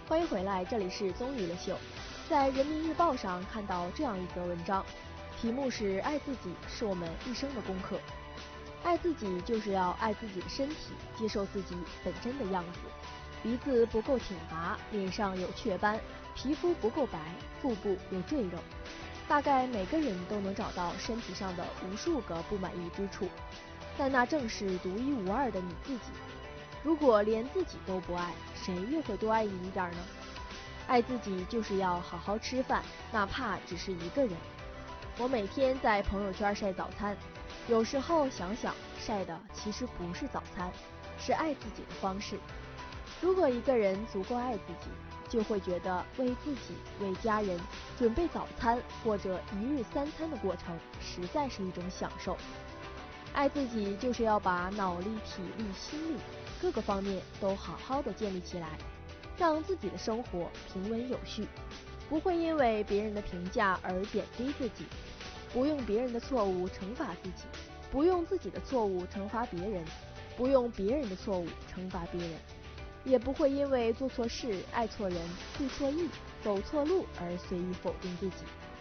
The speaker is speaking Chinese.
欢迎回来，这里是综艺娱乐秀。在人民日报上看到这样一则文章，题目是爱自己是我们一生的功课。爱自己就是要爱自己的身体，接受自己本真的样子。鼻子不够挺拔，脸上有雀斑，皮肤不够白，腹部有赘肉。大概每个人都能找到身体上的无数个不满意之处，但那正是独一无二的你自己。如果连自己都不爱，谁又会多爱你一点呢？爱自己就是要好好吃饭，哪怕只是一个人。我每天在朋友圈晒早餐，有时候想想，晒的其实不是早餐，是爱自己的方式。如果一个人足够爱自己，就会觉得为自己、为家人准备早餐或者一日三餐的过程，实在是一种享受。爱自己就是要把脑力、体力、心力各个方面都好好的建立起来，让自己的生活平稳有序，不会因为别人的评价而贬低自己，不用别人的错误惩罚自己，不用自己的错误惩罚别人，不用别人的错误惩罚别人，也不会因为做错事、爱错人、会错意、走错路而随意否定自己。